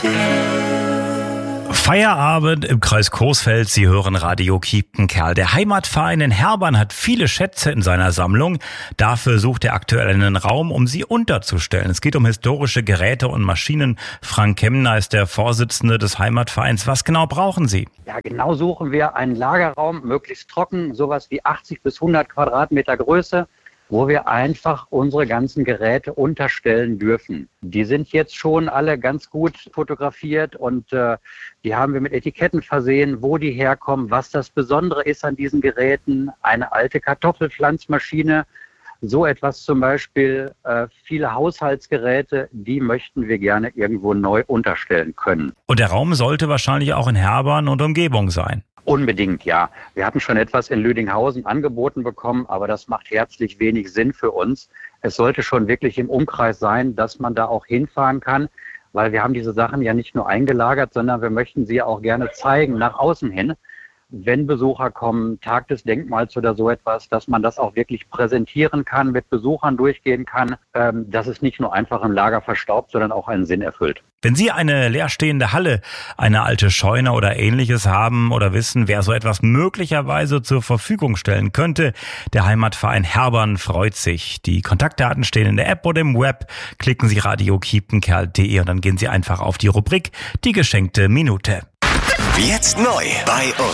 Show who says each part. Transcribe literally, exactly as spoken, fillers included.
Speaker 1: Feierabend im Kreis Coesfeld. Sie hören Radio Kiepenkerl. Der Heimatverein in Herbern hat viele Schätze in seiner Sammlung. Dafür sucht er aktuell einen Raum, um sie unterzustellen. Es geht um historische Geräte und Maschinen. Frank Kemner ist der Vorsitzende des Heimatvereins. Was genau brauchen Sie?
Speaker 2: Ja, genau suchen wir einen Lagerraum, möglichst trocken, sowas wie achtzig bis hundert Quadratmeter Größe, wo wir einfach unsere ganzen Geräte unterstellen dürfen. Die sind jetzt schon alle ganz gut fotografiert und äh, die haben wir mit Etiketten versehen, wo die herkommen, was das Besondere ist an diesen Geräten. Eine alte Kartoffelpflanzmaschine, so etwas zum Beispiel, äh, viele Haushaltsgeräte, die möchten wir gerne irgendwo neu unterstellen können.
Speaker 1: Und der Raum sollte wahrscheinlich auch in Herbern und Umgebung sein.
Speaker 2: Unbedingt, ja. Wir hatten schon etwas in Lüdinghausen angeboten bekommen, aber das macht herzlich wenig Sinn für uns. Es sollte schon wirklich im Umkreis sein, dass man da auch hinfahren kann, weil wir haben diese Sachen ja nicht nur eingelagert, sondern wir möchten sie auch gerne zeigen nach außen hin. Wenn Besucher kommen, Tag des Denkmals oder so etwas, dass man das auch wirklich präsentieren kann, mit Besuchern durchgehen kann, ähm, dass es nicht nur einfach im Lager verstaubt, sondern auch einen Sinn erfüllt.
Speaker 1: Wenn Sie eine leerstehende Halle, eine alte Scheune oder Ähnliches haben oder wissen, wer so etwas möglicherweise zur Verfügung stellen könnte, der Heimatverein Herbern freut sich. Die Kontaktdaten stehen in der App oder im Web. Klicken Sie radio kiepenkerl punkt de und dann gehen Sie einfach auf die Rubrik Die geschenkte Minute.
Speaker 3: Jetzt neu bei uns.